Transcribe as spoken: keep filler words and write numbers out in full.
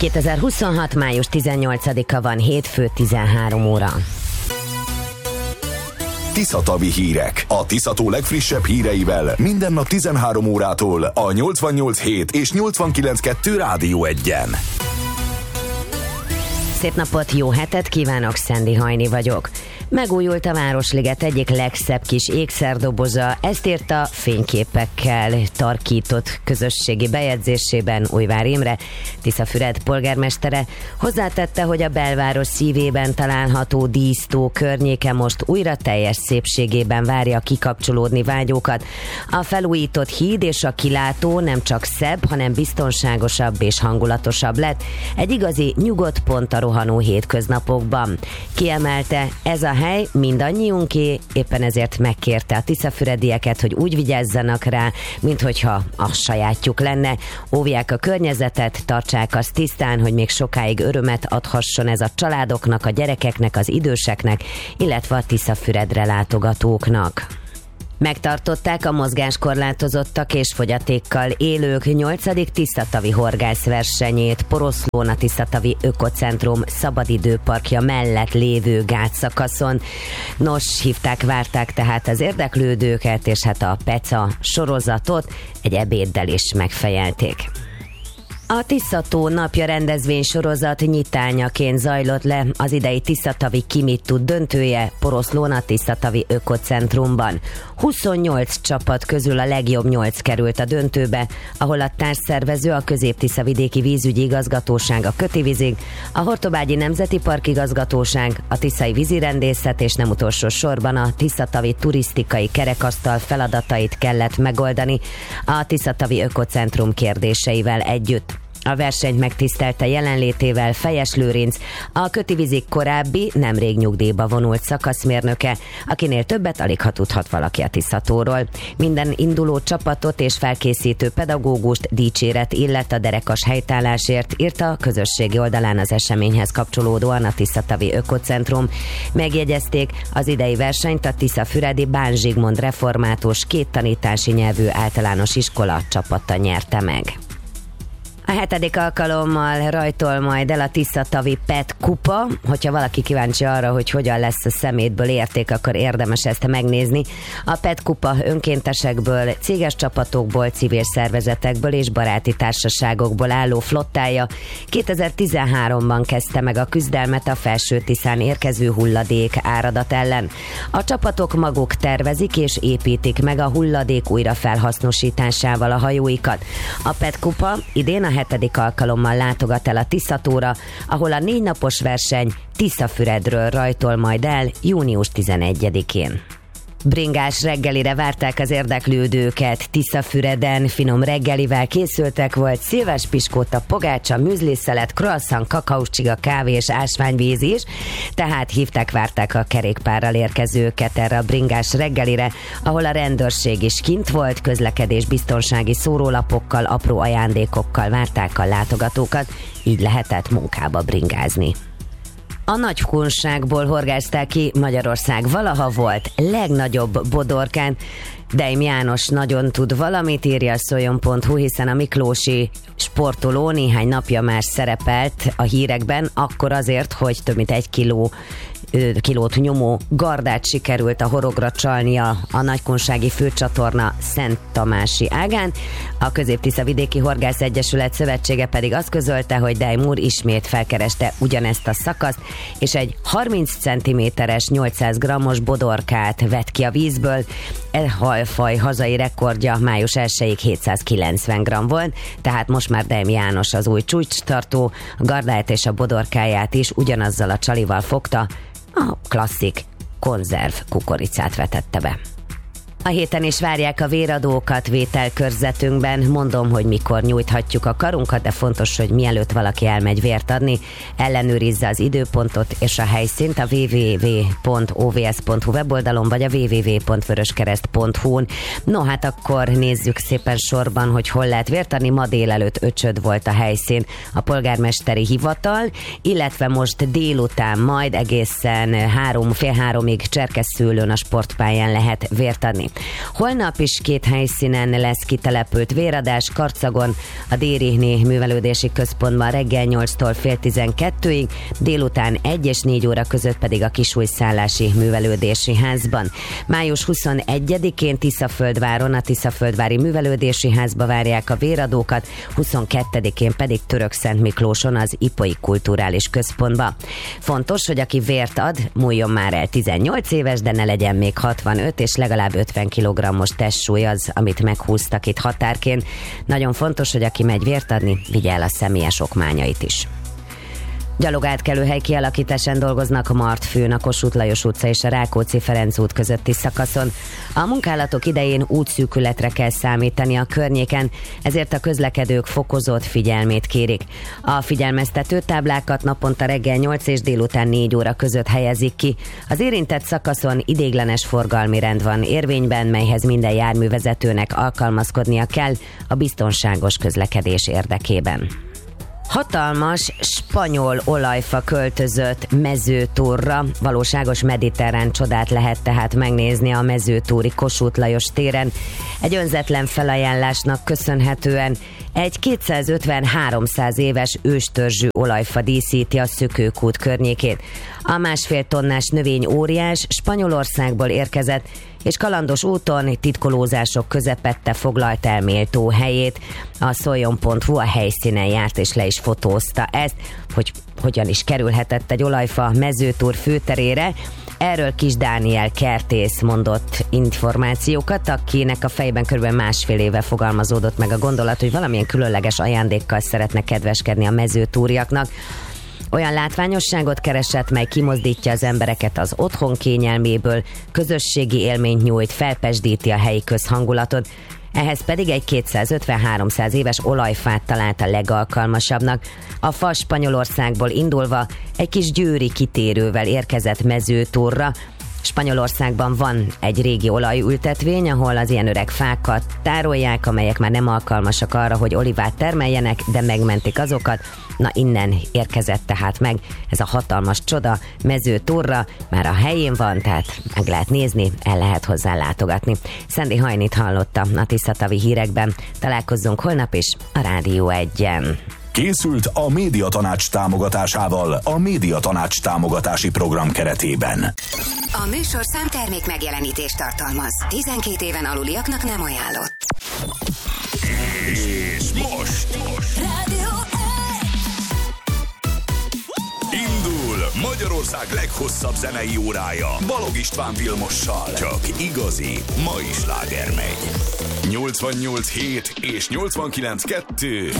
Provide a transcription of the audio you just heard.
kétezer-huszonhat. május tizennyolcadika van, hétfő, tizenhárom óra. Tiszatavi hírek. A Tiszató legfrissebb híreivel minden nap tizenhárom órától a nyolcvannyolc hét és nyolcvankilenc kettő Rádió egyen. Szép napot, jó hetet kívánok, Szendi Hajni vagyok. Megújult a Városliget egyik legszebb kis ékszerdoboza, ezt írta fényképekkel tarkított közösségi bejegyzésében Újvár Imre, Tiszafüred polgármestere. Hozzátette, hogy a belváros szívében található dísztó környéke most újra teljes szépségében várja kikapcsolódni vágyókat. A felújított híd és a kilátó nem csak szebb, hanem biztonságosabb és hangulatosabb lett. Egy igazi nyugodt pont a rohanó hétköznapokban. Kiemelte, ez a hely mindannyiunké, éppen ezért megkérte a tiszafüredieket, hogy úgy vigyázzanak rá, minthogyha a sajátjuk lenne. Óvják a környezetet, tartsák azt tisztán, hogy még sokáig örömet adhasson ez a családoknak, a gyerekeknek, az időseknek, illetve a Tiszafüredre látogatóknak. Megtartották a mozgáskorlátozottak és fogyatékkal élők nyolcadik tiszatavi horgászversenyét Poroszlón a Tiszatavi Ökocentrum szabadidőparkja mellett lévő gátszakaszon. Nos, hívták, várták tehát az érdeklődőket, és hát a Peca sorozatot egy ebéddel is megfejelték. A Tiszató napja rendezvény sorozat nyitányaként zajlott le az idei Tiszatavi Ki mit tud döntője Poroszlón a Tiszatavi Ökocentrumban. huszonnyolc csapat közül a legjobb nyolc került a döntőbe, ahol a társszervező a Közép-Tiszavidéki Vízügyi Igazgatóság, a Kötivízig, a Hortobágyi Nemzeti Park Igazgatóság, a Tiszai Vízirendészet és nem utolsó sorban a Tiszatavi turisztikai kerekasztal feladatait kellett megoldani a Tiszatavi Ökocentrum kérdéseivel együtt. A versenyt megtisztelte jelenlétével Fejes Lőrinc, a Kötivízik korábbi, nemrég nyugdíjba vonult szakaszmérnöke, akinél többet alig ha tudhat valaki a Tiszatóról. Minden induló csapatot és felkészítő pedagógust dicséret illet a derekas helytállásért, írta a közösségi oldalán az eseményhez kapcsolódóan a Tiszatavi Ökocentrum. Megjegyezték, az idei versenyt a Tiszafüredi Bán Zsigmond református két tanítási nyelvű általános iskola csapata nyerte meg. A hetedik alkalommal rajtol majd el a Tiszatavi Pet Kupa. Hogyha valaki kíváncsi arra, hogy hogyan lesz a szemétből érték, akkor érdemes ezt megnézni. A Pet Kupa önkéntesekből, céges csapatokból, civil szervezetekből és baráti társaságokból álló flottája kétezer-tizenháromban kezdte meg a küzdelmet a Felső-Tiszán érkező hulladék áradat ellen. A csapatok maguk tervezik és építik meg a hulladék újrafelhasznosításával a hajóikat. A Pet Kupa idén a hetedik alkalommal látogat el a Tiszatóra, ahol a négy napos verseny Tiszafüredről rajtol majd el június tizenegyedikén. Bringás reggelire várták az érdeklődőket Tiszafüreden, finom reggelivel készültek, volt szilvás piskóta, pogácsa, műzliszelet, croissant, kakaócsiga, kávé és ásványvíz is, tehát hívták, várták a kerékpárral érkezőket erre a bringás reggelire, ahol a rendőrség is kint volt, közlekedés biztonsági szórólapokkal, apró ajándékokkal várták a látogatókat, így lehetett munkába bringázni. A nagykunságból horgázták ki Magyarország valaha volt legnagyobb bodorkán. Deim János nagyon tud valamit, írja a szoljon pont hu, hiszen a miklósi sportoló néhány napja már szerepelt a hírekben, akkor azért, hogy több mint egy kiló kilót nyomó gardát sikerült a horogra csalnia a nagykunsági főcsatorna Szent Tamási ágán. A Közép-Tiszavidéki Horgász Egyesület szövetsége pedig azt közölte, hogy Deim úr ismét felkereste ugyanezt a szakaszt, és egy harminc centiméteres nyolcszáz grammos bodorkát vett ki a vízből. E halfaj hazai rekordja május elsejéig hétszázkilencven gramm volt, tehát most már Deim János az új csúcstartó, a gardáját és a bodorkáját is ugyanazzal a csalival fogta, a klasszik konzerv kukoricát vetette be. A héten is várják a véradókat vételkörzetünkben. Mondom, hogy mikor nyújthatjuk a karunkat, de fontos, hogy mielőtt valaki elmegy vért adni, ellenőrizze az időpontot és a helyszínt a double-u double-u double-u pont o v s pont hu weboldalon vagy a double-u double-u double-u pont vöröskereszt pont hu-n. No, hát akkor nézzük szépen sorban, hogy hol lehet vért adni. Ma délelőtt Öcsöd volt a helyszín, a polgármesteri hivatal, illetve most délután majd egészen három, fél háromig Cserkesszőlőn a sportpályán lehet vért adni. Holnap is két helyszínen lesz kitelepült véradás, Karcagon, a Dérihné Művelődési Központban reggel nyolctól fél tizenkettőig, délután egy és négy óra között pedig a Kisújszállási Művelődési Házban. május huszonegyedikén Tiszaföldváron, a Tiszaföldvári Művelődési Házba várják a véradókat, huszonkettedikén pedig Törökszentmiklóson, az Ipoly Kulturális Központba. Fontos, hogy aki vért ad, múljon már el tizennyolc éves, de ne legyen még hatvanöt, és legalább ötven kilogrammos testsúly az, amit meghúztak itt határként. Nagyon fontos, hogy aki megy vért adni, vigye el a személyes okmányait is. Gyalogátkelőhely kialakításán dolgoznak a Martfőn, a Kossuth Lajos utca és a Rákóczi-Ferenc út közötti szakaszon. A munkálatok idején útszűkületre kell számítani a környéken, ezért a közlekedők fokozott figyelmét kérik. A figyelmeztető táblákat naponta reggel nyolc és délután négy óra között helyezik ki. Az érintett szakaszon ideiglenes forgalmi rend van érvényben, melyhez minden járművezetőnek alkalmazkodnia kell a biztonságos közlekedés érdekében. Hatalmas spanyol olajfa költözött mezőtúrra, valóságos mediterrán csodát lehet tehát megnézni a mezőtúri Kossuth Lajos téren. Egy önzetlen felajánlásnak köszönhetően egy kétszázötven-háromszáz éves őstörzsű olajfa díszíti a Szökőkút környékét. A másfél tonnás növény óriás, Spanyolországból érkezett, és kalandos úton, titkolózások közepette foglalt el méltó helyét. A szoljon pont hu a helyszínen járt és le is fotózta ezt, hogy hogyan is kerülhetett egy olajfa mezőtúr főterére. Erről Kis Dániel kertész mondott információkat, akinek a fejben körülbelül másfél éve fogalmazódott meg a gondolat, hogy valamilyen különleges ajándékkal szeretne kedveskedni a mezőtúriaknak. Olyan látványosságot keresett, mely kimozdítja az embereket az otthon kényelméből, közösségi élményt nyújt, felpesdíti a helyi közhangulatot. Ehhez pedig egy kétszázötven-háromszáz éves olajfát talált a legalkalmasabbnak. A fa Spanyolországból indulva egy kis győri kitérővel érkezett mezőtúrra. Spanyolországban van egy régi olajültetvény, ahol az ilyen öreg fákat tárolják, amelyek már nem alkalmasak arra, hogy olivát termeljenek, de megmentik azokat. Na, innen érkezett tehát meg ez a hatalmas csoda mezőtúrra, már a helyén van, tehát meg lehet nézni, el lehet hozzá látogatni. Szendi Hajnit hallotta a Tiszatavi hírekben. Találkozzunk holnap is a Rádió egyen. Készült a Médiatanács támogatásával a Médiatanács támogatási program keretében. A műsorszám termék megjelenítést tartalmaz. tizenkét éven aluliaknak nem ajánlott. És most, most. Rádió Indul Magyarország leghosszabb zenei órája Balogh István Vilmossal. Csak igazi mai sláger megy. nyolcvannyolc hét és nyolcvankilenc kettő